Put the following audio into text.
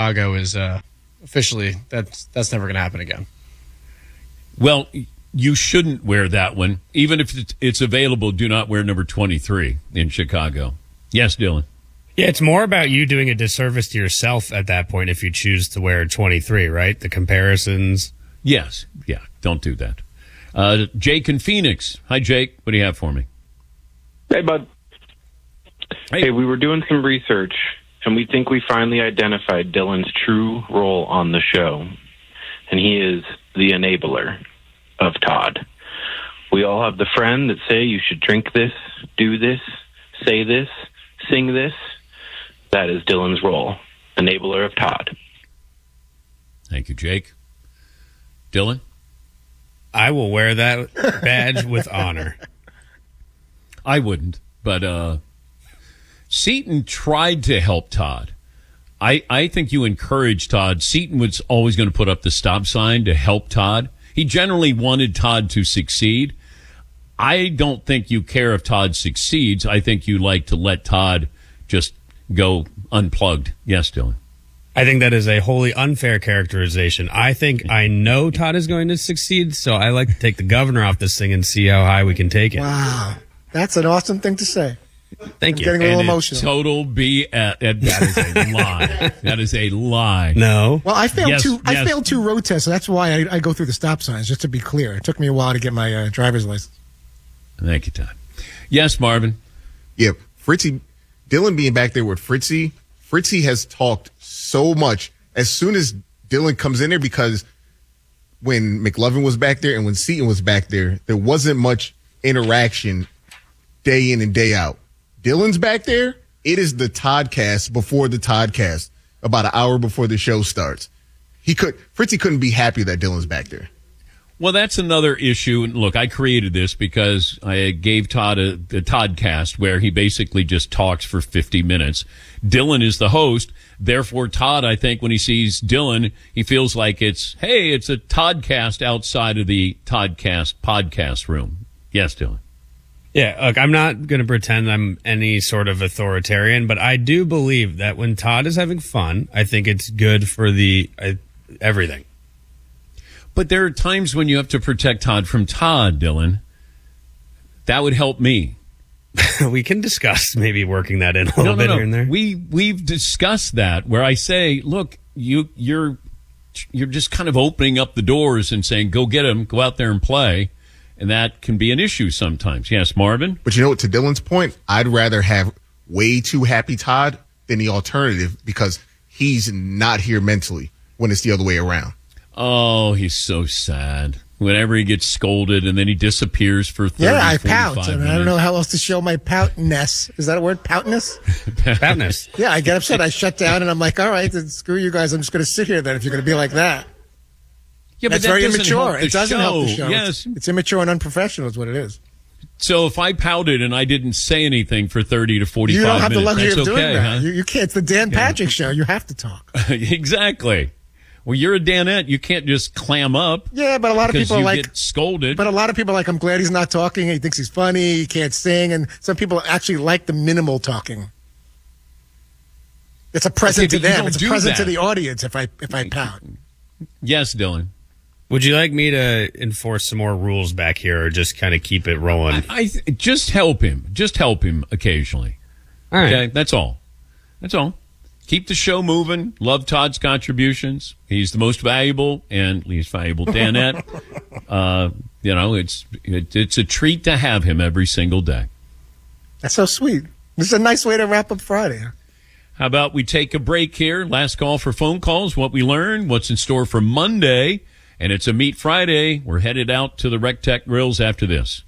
Chicago is officially that's never going to happen again. Well, you shouldn't wear that one. Even if it's available, do not wear number 23 in Chicago. Yes, Dylan. Yeah, it's more about you doing a disservice to yourself at that point if you choose to wear 23, right? The comparisons. Yes. Yeah, don't do that. Jake in Phoenix. Hi, Jake. What do you have for me? Hey, bud. Hey, we were doing some research, and we think we finally identified Dylan's true role on the show, and he is the enabler of Todd. We all have the friend that say you should drink this, do this, say this, sing this. That is Dylan's role, enabler of Todd. Thank you, Jake. Dylan? I will wear that badge with honor. I wouldn't, but Seton tried to help Todd. I think you encouraged Todd. Seton was always going to put up the stop sign to help Todd. He generally wanted Todd to succeed. I don't think you care if Todd succeeds. I think you like to let Todd just go unplugged. Yes, Dylan. I think that is a wholly unfair characterization. I think I know Todd is going to succeed, so I like to take the governor off this thing and see how high we can take it. Wow. That's an awesome thing to say. Thank you. Getting a little emotional. Total BS. That is a lie. That is a lie. No. Well, I failed two road tests, so that's why I go through the stop signs, just to be clear. It took me a while to get my driver's license. Thank you, Todd. Yes, Marvin. Yeah, Fritzy, Dylan being back there with Fritzy has talked so much as soon as Dylan comes in there, because when McLovin was back there and when Seton was back there wasn't much interaction day in and day out. Dylan's back there. It is the Toddcast before the Toddcast, about an hour before the show starts. Fritzy couldn't be happy that Dylan's back there. Well, that's another issue. And look, I created this because I gave Todd a Toddcast where he basically just talks for 50 minutes. Dylan is the host. Therefore, Todd, I think when he sees Dylan, he feels like it's a Toddcast outside of the Toddcast podcast room. Yes, Dylan. Yeah, look, I'm not going to pretend I'm any sort of authoritarian, but I do believe that when Todd is having fun, I think it's good for the everything. But there are times when you have to protect Todd from Todd, Dylan. That would help me. We can discuss maybe working that in a little bit here and there. We've discussed that where I say, look, you're just kind of opening up the doors and saying, go get him, go out there and play. And that can be an issue sometimes. Yes, Marvin? But you know what, to Dylan's point, I'd rather have way too happy Todd than the alternative, because he's not here mentally when it's the other way around. Oh, he's so sad. Whenever he gets scolded and then he disappears for 30, Yeah, I 45 pout. minutes. I don't know how else to show my poutness. Is that a word? Poutness? Poutness. Yeah, I get upset. I shut down and I'm like, all right, then screw you guys. I'm just going to sit here then if you're going to be like that. Yeah, That's but that very doesn't immature. help the It doesn't help the show. show. Yes. It's immature and unprofessional is what it is. So if I pouted and I didn't say anything for 30 to 45 minutes, You don't have the luxury that's of doing okay, that. huh? You can't. It's the Dan Patrick show. You have to talk. Exactly. Well, you're a Danette. You can't just clam up. Yeah, but a lot of because people are you like get scolded. But a lot of people are like, I'm glad he's not talking. He thinks he's funny. He can't sing. And some people actually like the minimal talking. It's a present to them. It's a present to the audience if I pout. Yes, Dylan. Would you like me to enforce some more rules back here, or just kind of keep it rolling? Just help him. Just help him occasionally. All right. Okay, that's all. That's all. Keep the show moving. Love Todd's contributions. He's the most valuable and least valuable Danette. It's a treat to have him every single day. That's so sweet. This is a nice way to wrap up Friday. How about we take a break here? Last call for phone calls. What we learned, what's in store for Monday. And it's a Meat Friday. We're headed out to the Rec Tech Grills after this.